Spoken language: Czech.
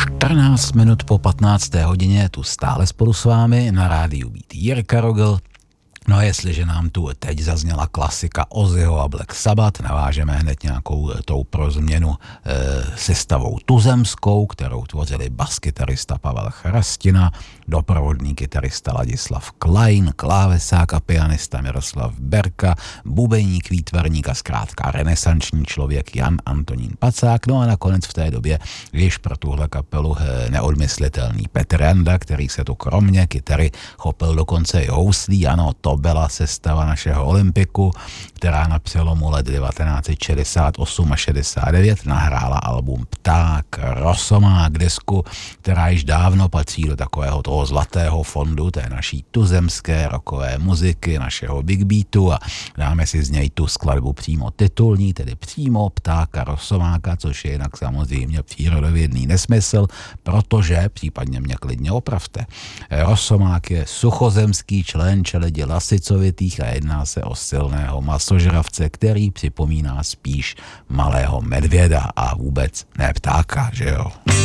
14 minut po 15. hodině tu stále spolu s vámi na rádiu Beat Jirka Rogl. No a jestliže nám tu teď zazněla klasika Ozzyho a Black Sabbath, navážeme hned nějakou tou pro změnu sestavou tuzemskou, kterou tvořili baskytarista Pavel Chrastina, doprovodný kytarista Ladislav Klein, klávesák a pianista Miroslav Berka, bubeník, výtvarník a zkrátka renesanční člověk Jan Antonín Pacák, no a nakonec v té době již pro tuhle kapelu neodmyslitelný Petr Janda, který se tu kromě kytary chopil dokonce i houslí, ano, to byla sestava našeho Olympiku, která na přelomu let 1968 a 69 nahrála album Pták, Rosomák, desku, která již dávno patří do takového toho zlatého fondu té naší tuzemské rockové muziky, našeho Big Beatu, a dáme si z něj tu skladbu přímo titulní, tedy přímo Ptáka Rosomáka, což je jinak samozřejmě přírodovědný nesmysl, protože, případně mě klidně opravte, Rosomák je suchozemský člen čeledi lasicovitých a jedná se o silného masožravce, který připomíná spíš malého medvěda a vůbec ne ptáka, že jo?